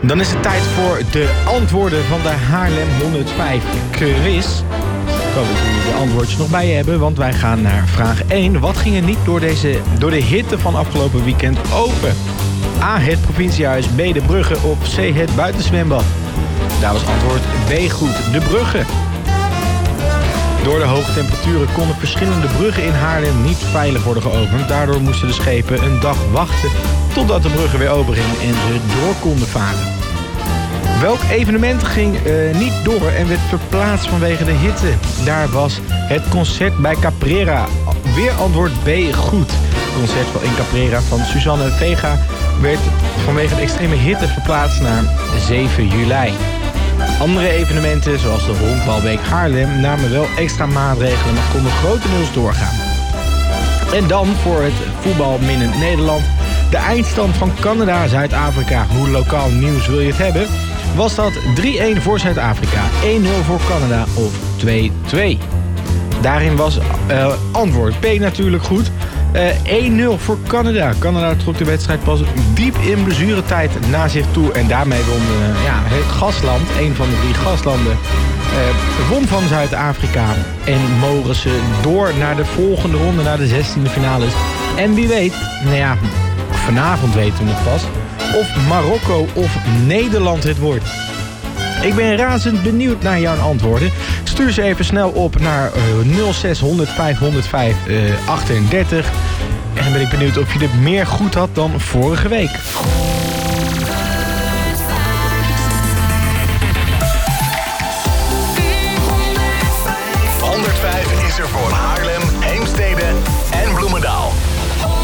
Dan is het tijd voor de antwoorden van de Haarlem 105 quiz. Ik hoop dat jullie de antwoordjes nog bij je hebben, want wij gaan naar vraag 1. Wat ging er niet door de hitte van afgelopen weekend open? A. Het provinciehuis, B. de bruggen of C. het buitenzwembad? Daar was antwoord B goed, de bruggen. Door de hoge temperaturen konden verschillende bruggen in Haarlem niet veilig worden geopend. Daardoor moesten de schepen een dag wachten totdat de bruggen weer open gingen en ze door konden varen. Welk evenement ging niet door en werd verplaatst vanwege de hitte? Daar was het concert bij Caprera. Weer antwoord B goed. Het concert in Caprera van Suzanne Vega werd vanwege de extreme hitte verplaatst naar 7 juli. Andere evenementen, zoals de Honkbalweek Haarlem, namen wel extra maatregelen, maar konden grotendeels doorgaan. En dan voor het voetbalminnend Nederland. De eindstand van Canada-Zuid-Afrika. Hoe lokaal nieuws wil je het hebben? Was dat 3-1 voor Zuid-Afrika, 1-0 voor Canada of 2-2? Daarin was antwoord B natuurlijk goed. 1-0 voor Canada. Canada trok de wedstrijd pas diep in blessuretijd naar zich toe. En daarmee won het gastland, een van de 3 gastlanden, won van Zuid-Afrika. En mogen ze door naar de volgende ronde, naar de 16e finales. En wie weet, vanavond weten we het pas, of Marokko of Nederland het wordt. Ik ben razend benieuwd naar jouw antwoorden. Stuur ze even snel op naar 0600 505 38. En dan ben ik benieuwd of je dit meer goed had dan vorige week. 105 is er voor Haarlem, Heemstede